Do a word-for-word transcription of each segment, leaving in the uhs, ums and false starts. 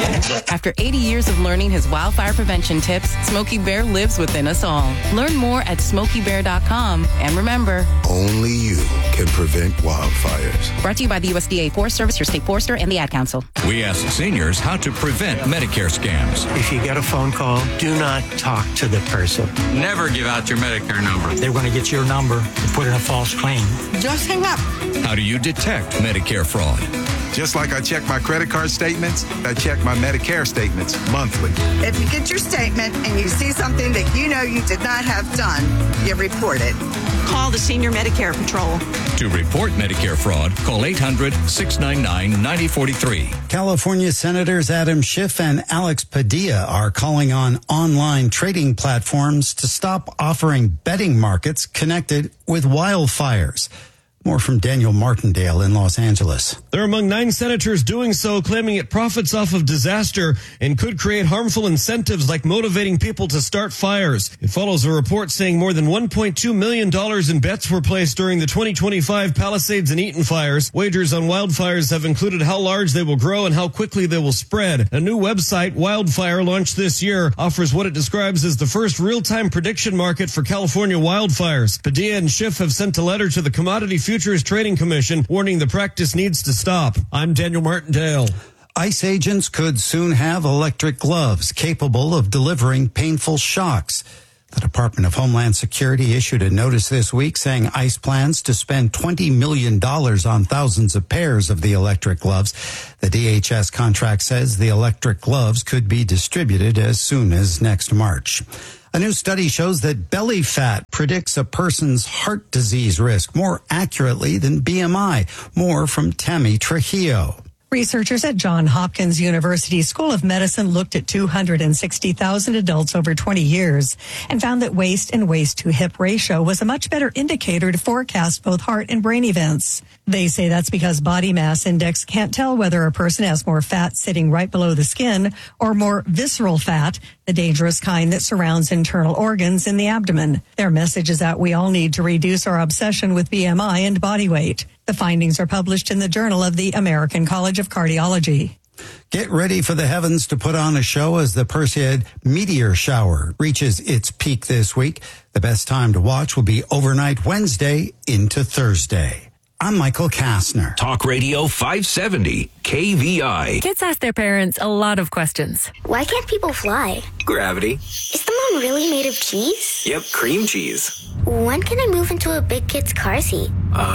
After eighty years of learning his wildfire prevention tips, Smokey Bear lives within us all. Learn more at smokey bear dot com. And remember, only you can prevent wildfires. Brought to you by the U S D A Forest Service, your state forester, and the Ad Council. We ask seniors how to prevent Medicare scams. If you get a phone call, do not talk to the person. Never give out your Medicare number. They're going to get your number and put in a false claim. Just hang up. How do you detect Medicare fraud? Just like I check my credit card statements, I check my Medicare statements monthly. If you get your statement and you see something that you know you did not have done, you report it. Call the Senior Medicare Patrol. To report Medicare fraud, call eight hundred, six nine nine, nine zero four three. California Senators Adam Schiff and Alex Padilla are calling on online trading platforms to stop offering betting markets connected with wildfires. More from Daniel Martindale in Los Angeles. They're among nine senators doing so, claiming it profits off of disaster and could create harmful incentives like motivating people to start fires. It follows a report saying more than one point two million dollars in bets were placed during the twenty twenty-five Palisades and Eaton fires. Wagers on wildfires have included how large they will grow and how quickly they will spread. A new website, Wildfire, launched this year, offers what it describes as the first real-time prediction market for California wildfires. Padilla and Schiff have sent a letter to the Commodity Futures Futures Trading Commission warning the practice needs to stop. I'm Daniel Martindale. ICE agents could soon have electric gloves capable of delivering painful shocks. The Department of Homeland Security issued a notice this week saying ICE plans to spend twenty million dollars on thousands of pairs of the electric gloves. The D H S contract says the electric gloves could be distributed as soon as next March. A new study shows that belly fat predicts a person's heart disease risk more accurately than B M I. More from Tammy Trujillo. Researchers at Johns Hopkins University School of Medicine looked at two hundred sixty thousand adults over twenty years and found that waist and waist-to-hip ratio was a much better indicator to forecast both heart and brain events. They say that's because body mass index can't tell whether a person has more fat sitting right below the skin or more visceral fat, the dangerous kind that surrounds internal organs in the abdomen. Their message is that we all need to reduce our obsession with B M I and body weight. The findings are published in the Journal of the American College of Cardiology. Get ready for the heavens to put on a show as the Perseid meteor shower reaches its peak this week. The best time to watch will be overnight Wednesday into Thursday. I'm Michael Kastner. Talk Radio five seventy, K V I. Kids ask their parents a lot of questions. Why can't people fly? Gravity. Is the moon really made of cheese? Yep, cream cheese. When can I move into a big kid's car seat?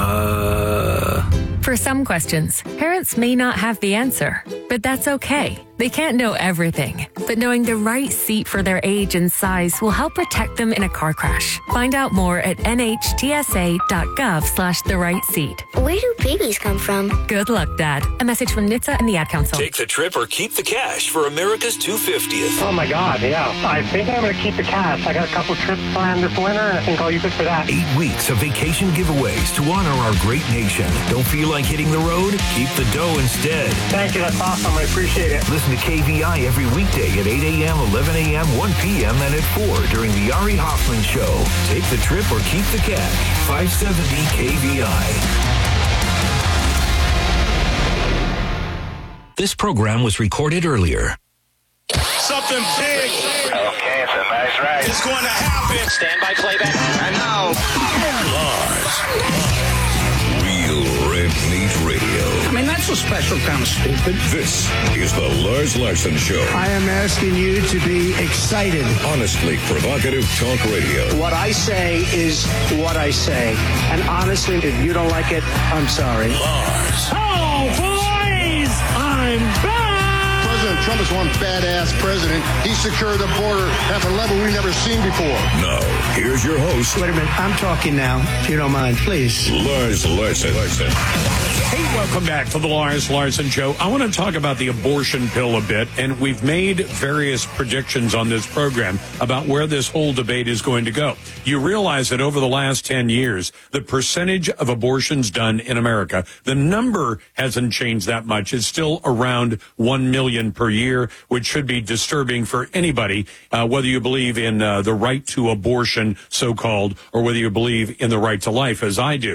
Uh... For some questions, parents may not have the answer, but that's okay. They can't know everything, but knowing the right seat for their age and size will help protect them in a car crash. Find out more at N H T S A dot gov slash the right seat. Where do babies come from? Good luck, Dad. A message from N H T S A and the Ad Council. Take the trip or keep the cash for America's two hundred fiftieth. Oh my God, yeah. I think I'm going to keep the cash. I got a couple trips planned this winter, and I think I'll use it for that. Eight weeks of vacation giveaways to honor our great nation. Don't feel like hitting the road? Keep the dough instead. Thank you. That's awesome. I appreciate it. Listen to K V I every weekday at eight a.m., eleven a.m., one p.m., and at four during the Ari Hoffman Show. Take the trip or keep the cash. five seventy K V I. This program was recorded earlier. Something big. Okay, it's a nice ride. It's going to happen. Stand by playback. And now, Lars. Real Red Meat Radio. I mean, that's a special kind of stupid. This is the Lars Larson Show. I am asking you to be excited. Honestly provocative talk radio. What I say is what I say. And honestly, if you don't like it, I'm sorry. Lars. Oh, boys! I'm back! President Trump is one badass president. He secured the border at a level we've never seen before. Now, here's your host. Wait a minute. I'm talking now, if you don't mind, please. Lars Larson. Larson. Hey, welcome back to the Lars Larson Show. I want to talk about the abortion pill a bit, and we've made various predictions on this program about where this whole debate is going to go. You realize that over the last ten years, the percentage of abortions done in America, the number hasn't changed that much. It's still around one million per year, which should be disturbing for anybody, uh, whether you believe in uh, the right to abortion, so-called, or whether you believe in the right to life, as I do.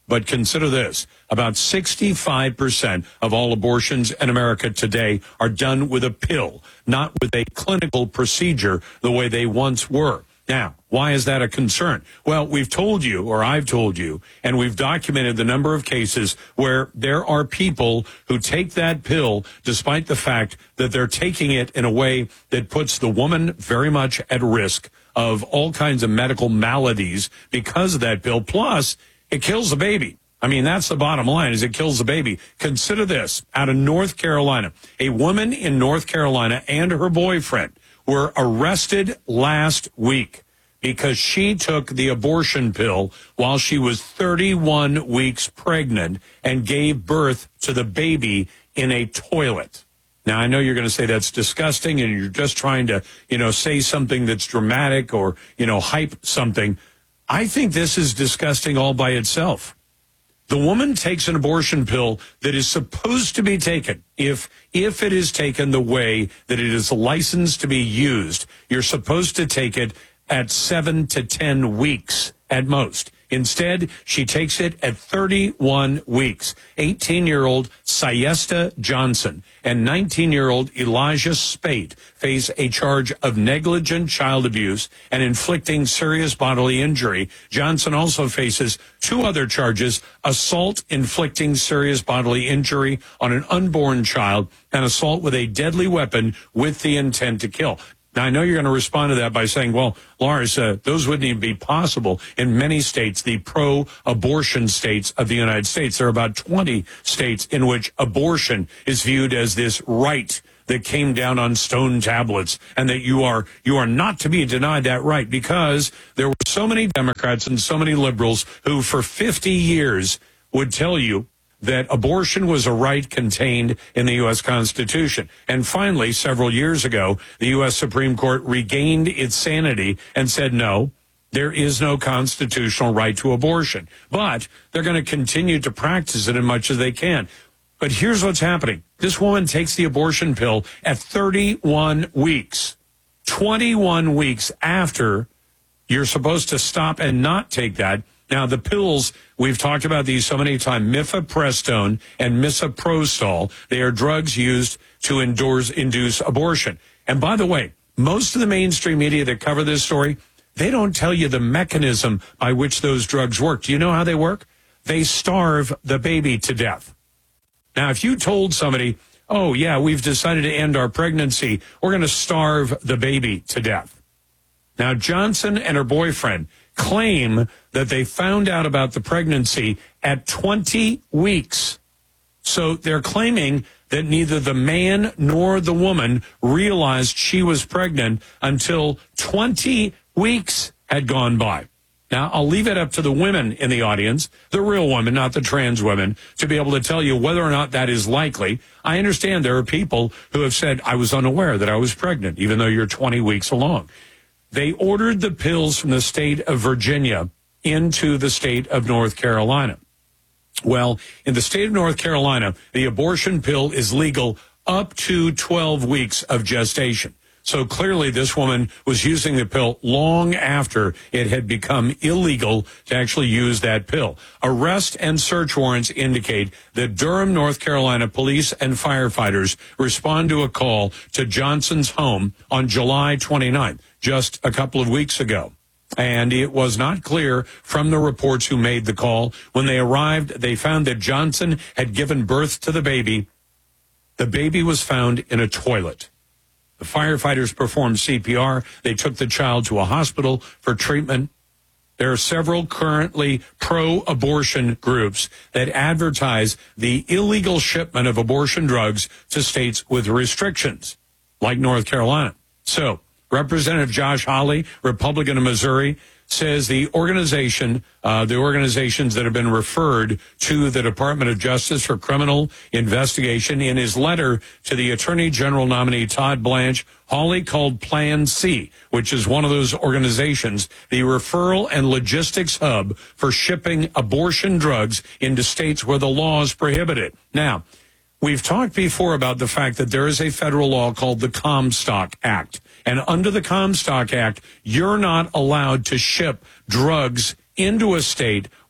But consider this. About sixty-five percent of all abortions in America today are done with a pill, not with a clinical procedure the way they once were. Now, why is that a concern? Well, we've told you, or I've told you, and we've documented the number of cases where there are people who take that pill despite the fact that they're taking it in a way that puts the woman very much at risk of all kinds of medical maladies because of that pill. Plus, it kills the baby. I mean, that's the bottom line, is it kills the baby. Consider this. Out of North Carolina, a woman in North Carolina and her boyfriend were arrested last week because she took the abortion pill while she was thirty-one weeks pregnant and gave birth to the baby in a toilet. Now, I know you're going to say that's disgusting and you're just trying to, you know, say something that's dramatic or, you know, hype something. I think this is disgusting all by itself. The woman takes an abortion pill that is supposed to be taken. If if it is taken the way that it is licensed to be used, you're supposed to take it at seven to ten weeks at most. Instead, she takes it at thirty-one weeks. eighteen-year-old Siesta Johnson and nineteen-year-old Elijah Spate face a charge of negligent child abuse and inflicting serious bodily injury. Johnson also faces two other charges: assault inflicting serious bodily injury on an unborn child and assault with a deadly weapon with the intent to kill. Now, I know you're going to respond to that by saying, well, Lars, uh, those wouldn't even be possible in many states, the pro-abortion states of the United States. There are about twenty states in which abortion is viewed as this right that came down on stone tablets, and that you are you are not to be denied that right, because there were so many Democrats and so many liberals who for fifty years would tell you that abortion was a right contained in the U S Constitution. And finally, several years ago, the U S Supreme Court regained its sanity and said, no, there is no constitutional right to abortion. But they're going to continue to practice it as much as they can. But here's what's happening. This woman takes the abortion pill at thirty-one weeks, twenty-one weeks after you're supposed to stop and not take that. Now, the pills, we've talked about these so many times, mifepristone and misoprostol. They are drugs used to endorse, induce abortion. And by the way, most of the mainstream media that cover this story, they don't tell you the mechanism by which those drugs work. Do you know how they work? They starve the baby to death. Now, if you told somebody, oh, yeah, we've decided to end our pregnancy, we're going to starve the baby to death. Now, Johnson and her boyfriend claim that they found out about the pregnancy at twenty weeks. So they're claiming that neither the man nor the woman realized she was pregnant until twenty weeks had gone by. Now, I'll leave it up to the women in the audience, the real women, not the trans women, to be able to tell you whether or not that is likely. I understand there are people who have said, I was unaware that I was pregnant, even though you're twenty weeks along. They ordered the pills from the state of Virginia into the state of North Carolina. Well, in the state of North Carolina, the abortion pill is legal up to twelve weeks of gestation. So clearly this woman was using the pill long after it had become illegal to actually use that pill. Arrest and search warrants indicate that Durham, North Carolina police and firefighters respond to a call to Johnson's home on July twenty-ninth, just a couple of weeks ago. And it was not clear from the reports who made the call. When they arrived, they found that Johnson had given birth to the baby. The baby was found in a toilet. The firefighters performed C P R. They took the child to a hospital for treatment. There are several currently pro-abortion groups that advertise the illegal shipment of abortion drugs to states with restrictions, like North Carolina. So, Representative Josh Hawley, Republican of Missouri, says the organization, uh, the organizations that have been referred to the Department of Justice for criminal investigation, in his letter to the Attorney General nominee Todd Blanche, Hawley called Plan C, which is one of those organizations, the referral and logistics hub for shipping abortion drugs into states where the laws prohibit it. Now, we've talked before about the fact that there is a federal law called the Comstock Act. And under the Comstock Act, you're not allowed to ship drugs into a state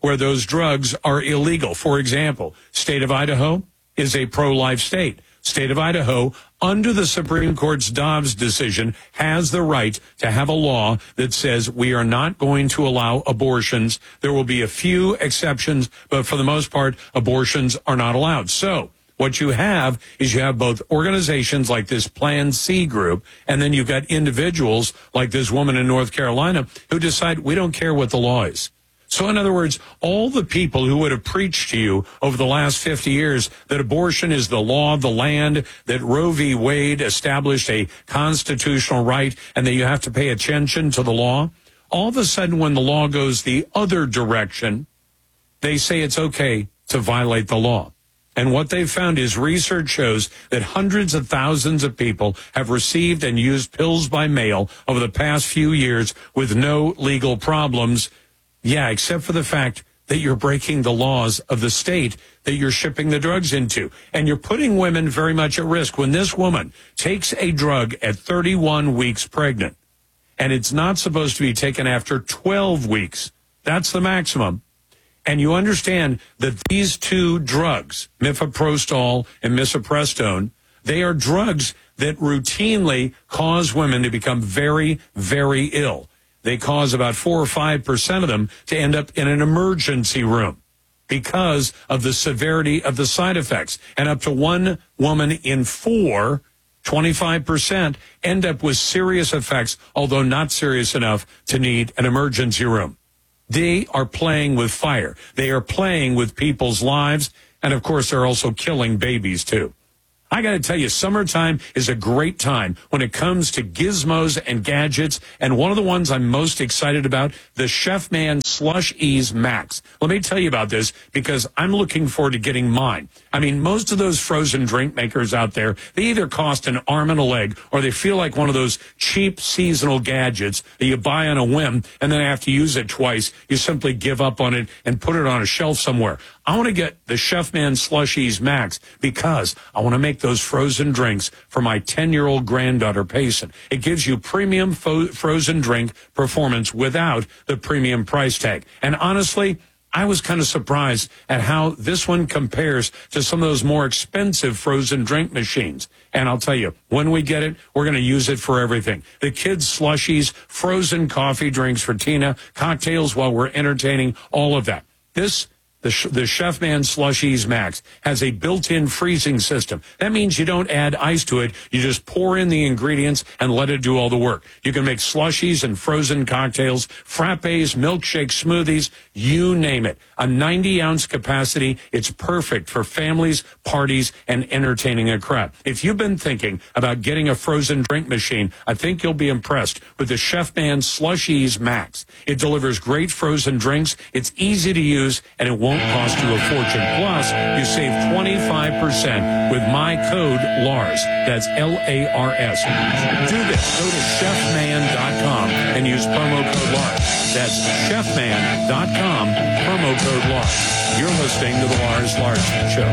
where those drugs are illegal. For example, state of Idaho is a pro-life state. State of Idaho, under the Supreme Court's Dobbs decision, has the right to have a law that says we are not going to allow abortions. There will be a few exceptions, but for the most part, abortions are not allowed. So what you have is you have both organizations like this Plan C group, and then you've got individuals like this woman in North Carolina who decide we don't care what the law is. So in other words, all the people who would have preached to you over the last fifty years that abortion is the law of the land, that Roe v. Wade established a constitutional right, and that you have to pay attention to the law, all of a sudden when the law goes the other direction, they say it's okay to violate the law. And what they've found is research shows that hundreds of thousands of people have received and used pills by mail over the past few years with no legal problems. Yeah, except for the fact that you're breaking the laws of the state that you're shipping the drugs into. And you're putting women very much at risk. When this woman takes a drug at thirty-one weeks pregnant, and it's not supposed to be taken after twelve weeks, that's the maximum. And you understand that these two drugs, mifepristone and misoprostone, they are drugs that routinely cause women to become very, very ill. They cause about four or five percent of them to end up in an emergency room because of the severity of the side effects. And up to one woman in four, twenty-five percent, end up with serious effects, although not serious enough to need an emergency room. They are playing with fire. They are playing with people's lives. And of course, they're also killing babies too. I got to tell you, summertime is a great time when it comes to gizmos and gadgets. And one of the ones I'm most excited about, the Chefman Slush Ease Max. Let me tell you about this because I'm looking forward to getting mine. I mean, most of those frozen drink makers out there, they either cost an arm and a leg or they feel like one of those cheap seasonal gadgets that you buy on a whim and then after you use it twice, you simply give up on it and put it on a shelf somewhere. I want to get the Chefman Slush Ease Max because I want to make those frozen drinks for my ten-year-old granddaughter, Payson. It gives you premium fo- frozen drink performance without the premium price tag. And honestly, I was kind of surprised at how this one compares to some of those more expensive frozen drink machines. And I'll tell you, when we get it, we're going to use it for everything. The kids' slushies, frozen coffee drinks for Tina, cocktails while we're entertaining, all of that. This The, the Chefman Slush Ease Max has a built-in freezing system. That means you don't add ice to it. You just pour in the ingredients and let it do all the work. You can make slushies and frozen cocktails, frappes, milkshakes, smoothies, you name it. A ninety-ounce capacity. It's perfect for families, parties, and entertaining a crowd. If you've been thinking about getting a frozen drink machine, I think you'll be impressed with the Chefman Slush Ease Max. It delivers great frozen drinks. It's easy to use, and it won't cost you a fortune. Plus, you save twenty-five percent with my code Lars. That's L A R S. Do this. Go to chefman dot com and use promo code Lars. That's chefman dot com, promo code Lars. You're listening to the Lars Larson Show.